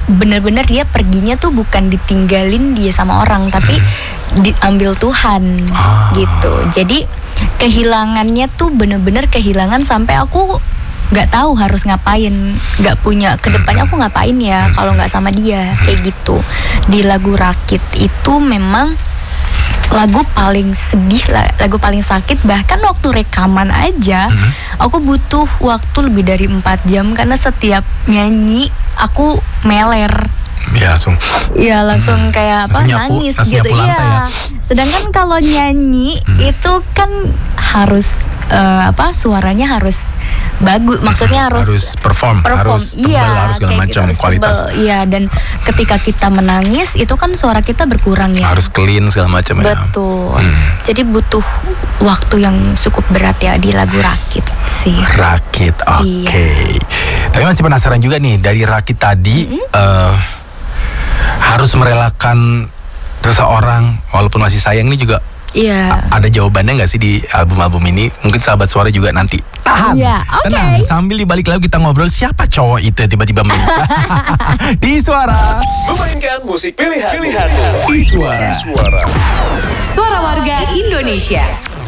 bener-bener dia perginya tuh bukan ditinggalin dia sama orang, tapi diambil Tuhan gitu. Jadi kehilangannya tuh bener-bener kehilangan sampai aku nggak tahu harus ngapain, nggak punya kedepannya aku ngapain ya kalau nggak sama dia, kayak gitu. Di lagu Rakit itu memang lagu paling sedih, lagu paling sakit. Bahkan waktu rekaman aja aku butuh waktu lebih dari 4 jam karena setiap nyanyi aku meler. Ya langsung. Ya langsung kayak apa, nangis gitu ya. Sedangkan kalau nyanyi itu kan harus suaranya harus bagus, maksudnya harus perform, harus tebal, harus segala macam gitu, kualitas. Iya, dan ketika kita menangis itu kan suara kita berkurang ya. Harus clean segala macam ya. Betul. Jadi butuh waktu yang cukup berat ya di lagu Rakit sih. Rakit, oke. Iya. Tapi masih penasaran juga nih, dari Rakit tadi harus merelakan seseorang walaupun masih sayang, ini juga ada jawabannya nggak sih di album-album ini? Mungkin sahabat suara juga nanti tahan, tenang, sambil dibalik lagi kita ngobrol siapa cowok itu yang tiba-tiba menikah di Suara. Memainkan musik pilihan di Suara. Suara warga Indonesia.